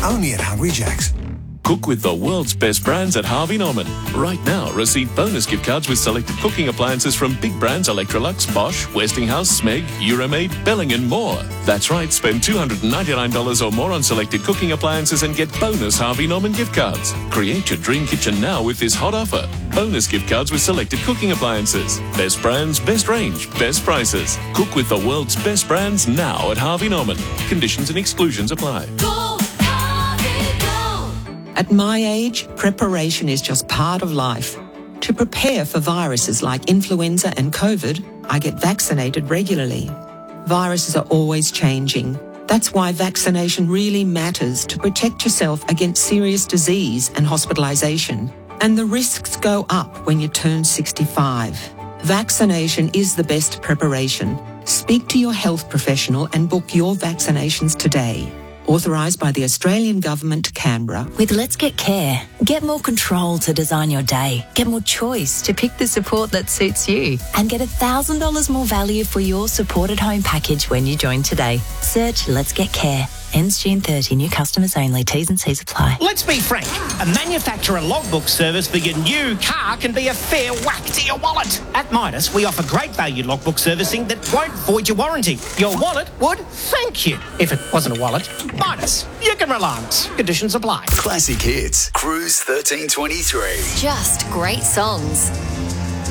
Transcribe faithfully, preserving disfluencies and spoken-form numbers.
Only at Hungry Jack's. Cook with the world's best brands at Harvey Norman. Right now, receive bonus gift cards with selected cooking appliances from big brands Electrolux, Bosch, Westinghouse, Smeg, Euromaid, Belling and more. That's right, spend two hundred ninety-nine dollars or more on selected cooking appliances and get bonus Harvey Norman gift cards. Create your dream kitchen now with this hot offer. Bonus gift cards with selected cooking appliances. Best brands, best range, best prices. Cook with the world's best brands now at Harvey Norman. Conditions and exclusions apply. Go, Harvey, go. At my age, preparation is just part of life. To prepare for viruses like influenza and COVID, I get vaccinated regularly. Viruses are always changing. That's why vaccination really matters to protect yourself against serious disease and hospitalisation. And the risks go up when you turn sixty-five. Vaccination is the best preparation. Speak to your health professional and book your vaccinations today. Authorised by the Australian Government, Canberra. With Let's Get Care, get more control to design your day. Get more choice to pick the support that suits you. And get one thousand dollars more value for your supported home package when you join today. Search Let's Get Care. Ends June thirtieth. New customers only. T's and C's apply. Let's be frank. A manufacturer logbook service for your new car can be a fair whack to your wallet. At Midas, we offer great value logbook servicing that won't void your warranty. Your wallet would thank you. If it wasn't a wallet, Midas. You can rely on us. Conditions apply. Classic hits. Cruise thirteen twenty-three. Just great songs.